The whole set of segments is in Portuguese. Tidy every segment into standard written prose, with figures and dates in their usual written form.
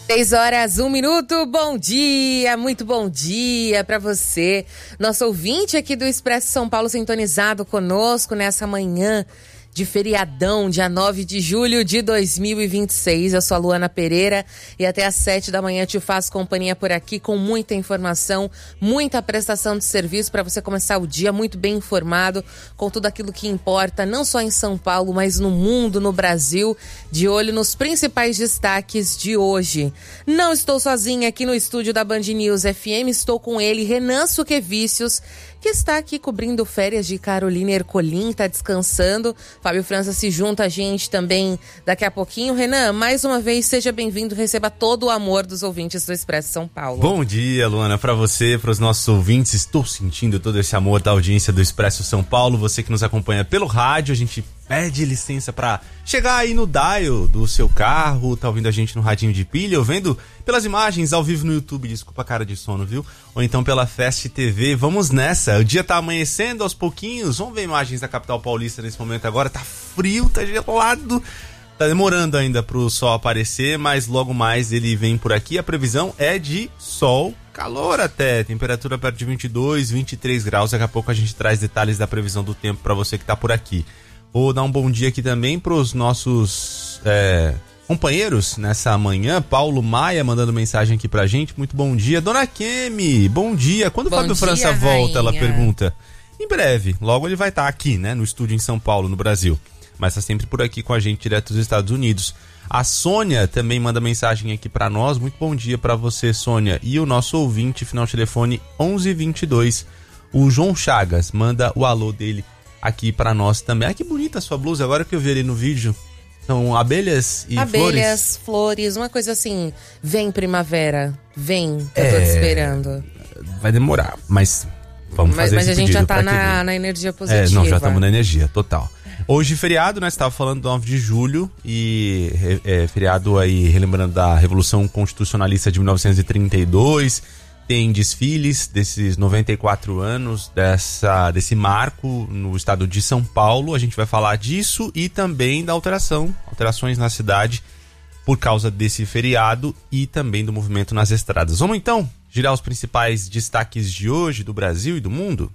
6h01. Bom dia, muito bom dia para você, nosso ouvinte aqui do Expresso São Paulo, sintonizado conosco nessa manhã de feriadão, dia 9 de julho de 2026. Eu sou a Luana Pereira e até às 7 da manhã te faço companhia por aqui com muita informação, muita prestação de serviço para você começar o dia muito bem informado com tudo aquilo que importa, não só em São Paulo, mas no mundo, no Brasil, de olho nos principais destaques de hoje. Não estou sozinha aqui no estúdio da Band News FM, estou com ele, Renan Suquevicius, que está aqui cobrindo férias de Carolina Ercolim, está descansando. Fábio França se junta a gente também daqui a pouquinho. Renan, mais uma vez, seja bem-vindo, receba todo o amor dos ouvintes do Expresso São Paulo. Bom dia, Luana, para você, para os nossos ouvintes. Estou sentindo todo esse amor da audiência do Expresso São Paulo. Você que nos acompanha pelo rádio, a gente pede licença para chegar aí no dial do seu carro, tá ouvindo a gente no radinho de pilha, ou vendo pelas imagens ao vivo no YouTube, desculpa a cara de sono, viu? Ou então pela Fast TV. Vamos nessa, o dia tá amanhecendo aos pouquinhos, vamos ver imagens da capital paulista nesse momento agora, tá frio, tá gelado, tá demorando ainda pro sol aparecer, mas logo mais ele vem por aqui. A previsão é de sol, calor até, temperatura perto de 22, 23 graus, daqui a pouco a gente traz detalhes da previsão do tempo para você que tá por aqui. Vou dar um bom dia aqui também para os nossos companheiros nessa manhã. Paulo Maia mandando mensagem aqui pra gente. Muito bom dia. Dona Kemi, bom dia. Quando o Fábio França volta, ela pergunta. Em breve, logo ele vai estar aqui, né, no estúdio em São Paulo, no Brasil. Mas tá sempre por aqui com a gente, direto dos Estados Unidos. A Sônia também manda mensagem aqui pra nós. Muito bom dia pra você, Sônia. E o nosso ouvinte, final de telefone 1122, o João Chagas, manda o alô dele aqui pra nós também. Ah, que bonita a sua blusa, agora que eu vi ali no vídeo. São abelhas e flores. Abelhas, flores, uma coisa assim, vem primavera, vem, eu tô te esperando. Vai demorar, mas vamos fazer esse pedido. Mas a gente já tá na energia positiva. Não, já estamos na energia, total. Hoje feriado, né, você estava falando do 9 de julho e feriado aí relembrando da Revolução Constitucionalista de 1932, tem desfiles desses 94 anos desse marco no estado de São Paulo. A gente vai falar disso e também da alterações na cidade por causa desse feriado e também do movimento nas estradas. Vamos então girar os principais destaques de hoje do Brasil e do mundo?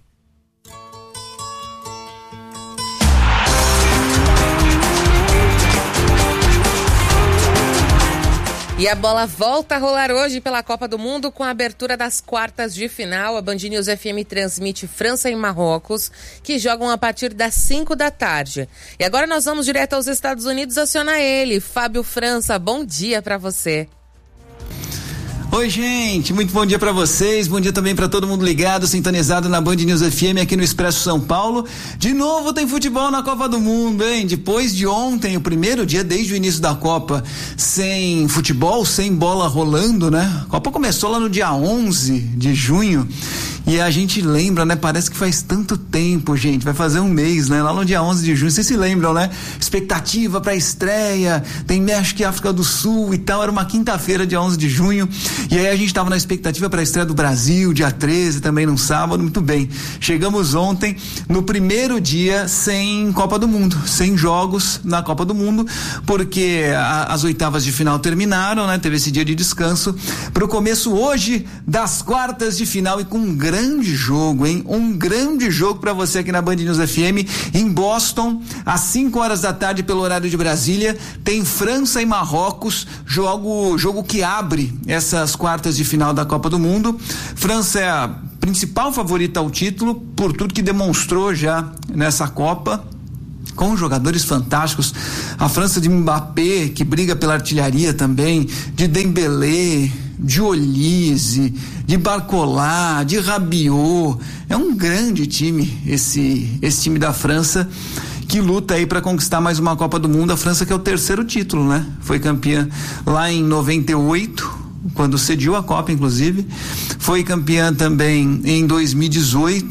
E a bola volta a rolar hoje pela Copa do Mundo com a abertura das quartas de final. A Band News FM transmite França e Marrocos, que jogam a partir das 5 da tarde. E agora nós vamos direto aos Estados Unidos acionar ele. Fábio França, bom dia pra você. Oi, gente, muito bom dia pra vocês, bom dia também pra todo mundo ligado, sintonizado na Band News FM aqui no Expresso São Paulo. De novo tem futebol na Copa do Mundo, hein? Depois de ontem, o primeiro dia desde o início da Copa, sem futebol, sem bola rolando, né? A Copa começou lá no dia 11 de junho e a gente lembra, né? Parece que faz tanto tempo, gente, vai fazer um mês, né? Lá no dia 11 de junho, vocês se lembram, né? Expectativa pra estreia, tem México e África do Sul e tal, era uma quinta-feira, dia 11 de junho. E aí a gente estava na expectativa para a estreia do Brasil, dia 13, também no sábado, muito bem. Chegamos ontem no primeiro dia sem Copa do Mundo, sem jogos na Copa do Mundo, porque as oitavas de final terminaram, né? Teve esse dia de descanso para o começo hoje das quartas de final e com um grande jogo, hein? Um grande jogo para você aqui na Band News FM em Boston, às 5 horas da tarde pelo horário de Brasília, tem França e Marrocos, jogo que abre essas quartas de final da Copa do Mundo. França é a principal favorita ao título por tudo que demonstrou já nessa Copa, com jogadores fantásticos. A França de Mbappé, que briga pela artilharia também, de Dembélé, de Olise, de Barcola, de Rabiot. É um grande time esse time da França, que luta aí para conquistar mais uma Copa do Mundo. A França que é o terceiro título, né? Foi campeã lá em 98, quando sediou a Copa, inclusive. Foi campeã também em 2018,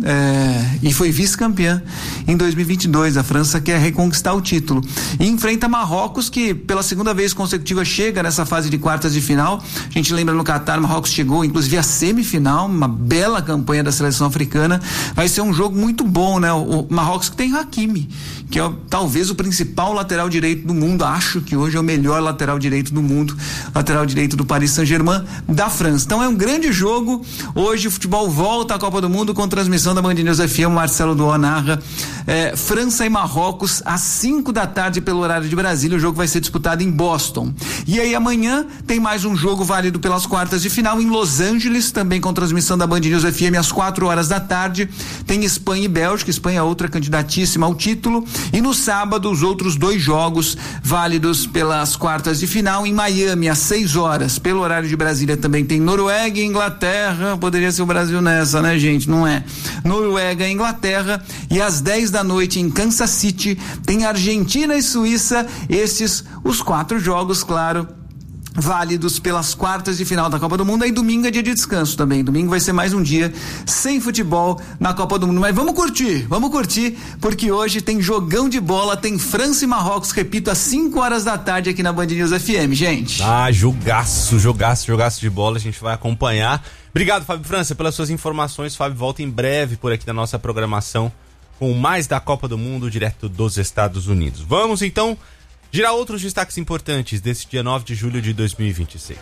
e foi vice-campeã em 2022. A França quer reconquistar o título e enfrenta Marrocos, que pela segunda vez consecutiva chega nessa fase de quartas de final. A gente lembra no Catar, Marrocos chegou inclusive à semifinal, uma bela campanha da seleção africana. Vai ser um jogo muito bom, né? O Marrocos que tem Hakimi, que é talvez o principal lateral direito do mundo, acho que hoje é o melhor lateral direito do mundo, lateral direito do Paris Saint-Germain da França. Então é um grande jogo. Hoje o futebol volta à Copa do Mundo com transmissão da Band News FM, Marcelo Duó narra França e Marrocos às 5 da tarde pelo horário de Brasília. O jogo vai ser disputado em Boston. E aí amanhã tem mais um jogo válido pelas quartas de final em Los Angeles, também com transmissão da Band News FM às 4 horas da tarde. Tem Espanha e Bélgica, Espanha é outra candidatíssima ao título. E no sábado os outros 2 jogos válidos pelas quartas de final em Miami às 6 horas pelo horário de Brasília. Também tem Noruega e Inglaterra. Poderia ser o Brasil nessa, né, gente? Não é. Noruega e Inglaterra. E às 10 da noite em Kansas City tem Argentina e Suíça. Estes os 4 jogos, claro, válidos pelas quartas de final da Copa do Mundo. Aí domingo é dia de descanso também. Domingo vai ser mais um dia sem futebol na Copa do Mundo. Mas vamos curtir, porque hoje tem jogão de bola, tem França e Marrocos, repito, às 5 horas da tarde aqui na Band News FM, gente. Jogaço de bola, a gente vai acompanhar. Obrigado, Fábio França, pelas suas informações. Fábio volta em breve por aqui na nossa programação com mais da Copa do Mundo, direto dos Estados Unidos. Vamos então girar outros destaques importantes desse dia 9 de julho de 2026.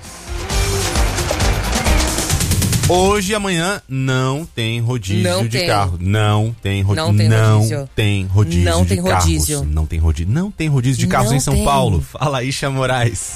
Hoje e amanhã não tem rodízio de carro. Não tem rodízio de carros em São Paulo. Fala aí, Xa Moraes.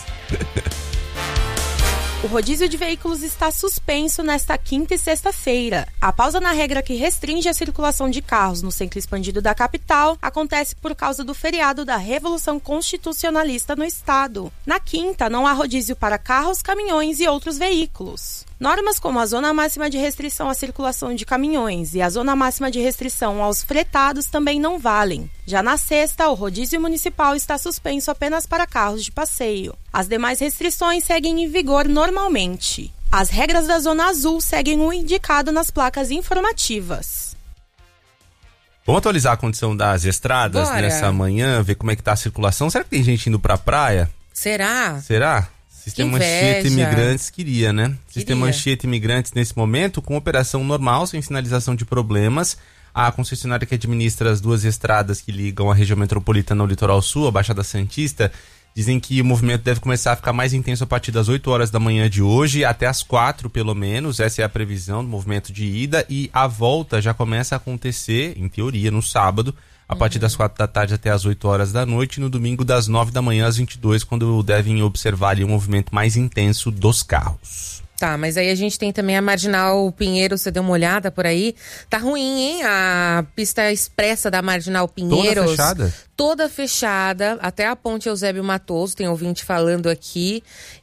O rodízio de veículos está suspenso nesta quinta e sexta-feira. A pausa na regra que restringe a circulação de carros no centro expandido da capital acontece por causa do feriado da Revolução Constitucionalista no estado. Na quinta, não há rodízio para carros, caminhões e outros veículos. Normas como a zona máxima de restrição à circulação de caminhões e a zona máxima de restrição aos fretados também não valem. Já na sexta, o rodízio municipal está suspenso apenas para carros de passeio. As demais restrições seguem em vigor normalmente. As regras da zona azul seguem o indicado nas placas informativas. Vamos atualizar a condição das estradas nessa manhã, ver como é que tá a circulação. Será que tem gente indo pra praia? Será? Sistema Anchieta Imigrantes queria, né? Sistema Anchieta Imigrantes nesse momento com operação normal, sem sinalização de problemas. A concessionária que administra as 2 estradas que ligam a região metropolitana ao litoral sul, a Baixada Santista, dizem que o movimento deve começar a ficar mais intenso a partir das 8 horas da manhã de hoje, até as 4 pelo menos. Essa é a previsão do movimento de ida, e a volta já começa a acontecer, em teoria, no sábado, a partir das 4 da tarde até as 8 horas da noite, no domingo das 9 da manhã às 22, quando devem observar ali um movimento mais intenso dos carros. Tá, mas aí a gente tem também a Marginal Pinheiros, você deu uma olhada por aí? Tá ruim, hein? A pista expressa da Marginal Pinheiros. Toda fechada, até a ponte Eusébio Matoso, tem ouvinte falando aqui.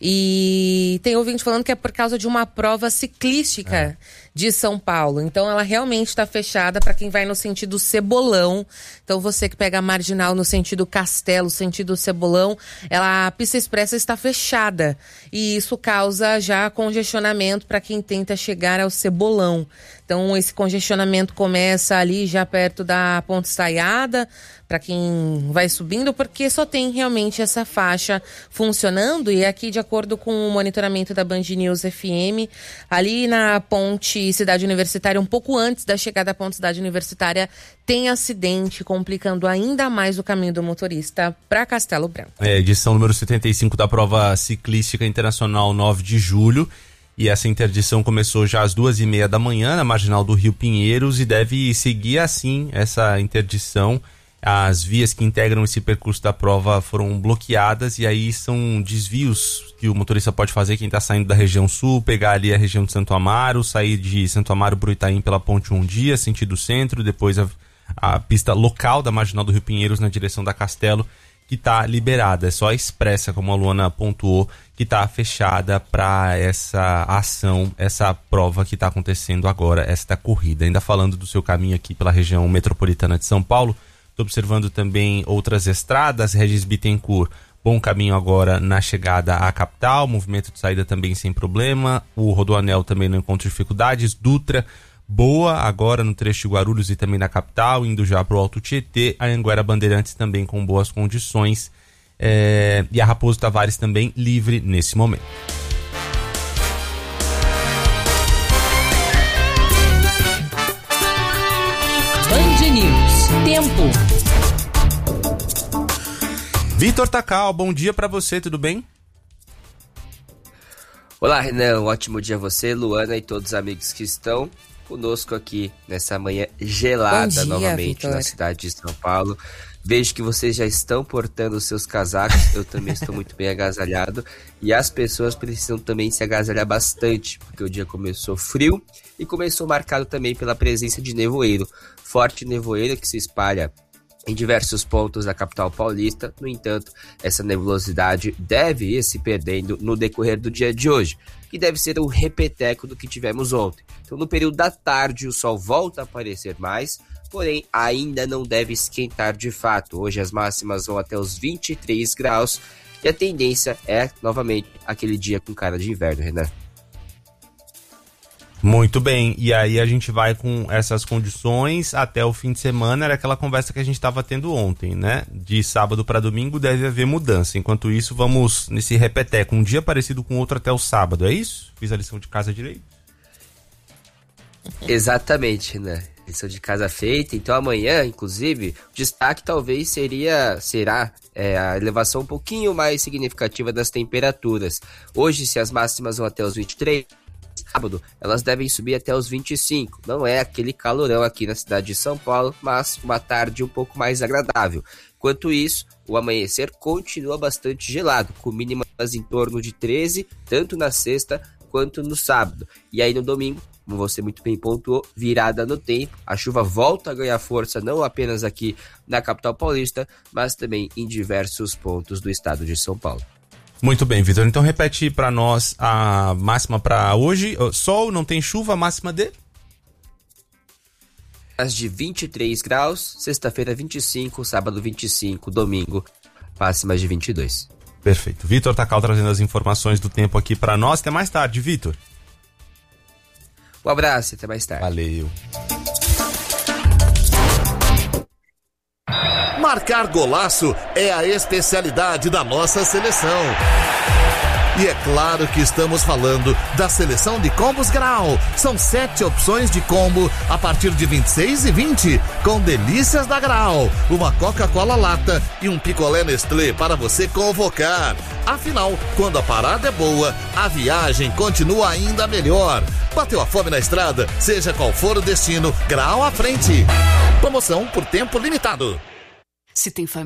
E tem ouvinte falando que é por causa de uma prova ciclística de São Paulo. Então ela realmente está fechada para quem vai no sentido Cebolão. Então você que pega a Marginal no sentido Castelo, sentido Cebolão, a pista expressa está fechada. E isso causa já congestionamento para quem tenta chegar ao Cebolão. Então esse congestionamento começa ali já perto da Ponte Estaiada, para quem vai subindo, porque só tem realmente essa faixa funcionando. E aqui, de acordo com o monitoramento da Band News FM, ali na ponte Cidade Universitária, um pouco antes da chegada à ponte Cidade Universitária, tem acidente, complicando ainda mais o caminho do motorista para Castelo Branco. Edição número 75 da prova ciclística internacional 9 de julho. E essa interdição começou já às 2h30 da manhã na Marginal do Rio Pinheiros e deve seguir assim essa interdição. As vias que integram esse percurso da prova foram bloqueadas e aí são desvios que o motorista pode fazer, quem está saindo da região sul, pegar ali a região de Santo Amaro, sair de Santo Amaro para o Itaim pela Ponte Um Dia, sentido centro, depois a pista local da Marginal do Rio Pinheiros na direção da Castelo, que está liberada. É só a expressa, como a Luana pontuou, que está fechada para essa ação, essa prova que está acontecendo agora, esta corrida. Ainda falando do seu caminho aqui pela região metropolitana de São Paulo, estou observando também outras estradas. Regis Bittencourt, bom caminho agora na chegada à capital, movimento de saída também sem problema. O Rodoanel também não encontra dificuldades. Dutra, boa agora no trecho de Guarulhos e também na capital, indo já para o Alto Tietê. A Anhanguera Bandeirantes também com boas condições. E a Raposo Tavares também livre nesse momento. Band News. Tempo. Vitor Takal, bom dia pra você, tudo bem? Olá, Renan, um ótimo dia a você, Luana e todos os amigos que estão conosco aqui nessa manhã gelada dia, novamente Victor. na cidade de São Paulo. Vejo que vocês já estão portando os seus casacos, eu também estou muito bem agasalhado e as pessoas precisam também se agasalhar bastante, porque o dia começou frio e começou marcado também pela presença de nevoeiro, forte nevoeiro que se espalha em diversos pontos da capital paulista. No entanto, essa nebulosidade deve ir se perdendo no decorrer do dia de hoje, que deve ser um repeteco do que tivemos ontem. Então, no período da tarde, o sol volta a aparecer mais, porém, ainda não deve esquentar de fato. Hoje as máximas vão até os 23 graus e a tendência é, novamente, aquele dia com cara de inverno, Renan. Muito bem, e aí a gente vai com essas condições até o fim de semana. Era aquela conversa que a gente estava tendo ontem, né? De sábado para domingo deve haver mudança. Enquanto isso, vamos nesse repeteco, um dia parecido com outro até o sábado, é isso? Fiz a lição de casa direito? Exatamente, né? Lição de casa feita. Então amanhã, inclusive, o destaque talvez será a elevação um pouquinho mais significativa das temperaturas. Hoje, se as máximas vão até os 23, sábado elas devem subir até os 25. Não é aquele calorão aqui na cidade de São Paulo, mas uma tarde um pouco mais agradável. Enquanto isso, o amanhecer continua bastante gelado, com mínimas em torno de 13, tanto na sexta quanto no sábado. E aí no domingo, como você muito bem pontuou, virada no tempo, a chuva volta a ganhar força não apenas aqui na capital paulista, mas também em diversos pontos do estado de São Paulo. Muito bem, Vitor. Então repete para nós a máxima para hoje. Sol, não tem chuva, máxima de? As de 23 graus, sexta-feira 25, sábado 25, domingo, máximas de 22. Perfeito. Vitor Takal trazendo as informações do tempo aqui para nós. Até mais tarde, Vitor. Um abraço e até mais tarde. Valeu. Marcar golaço é a especialidade da nossa seleção. E é claro que estamos falando da seleção de combos Grau. São 7 opções de combo a partir de 26 e 20, com delícias da Grau, uma Coca-Cola lata e um picolé Nestlé para você convocar. Afinal, quando a parada é boa, a viagem continua ainda melhor. Bateu a fome na estrada, seja qual for o destino, Grau à frente. Promoção por tempo limitado. Se tem família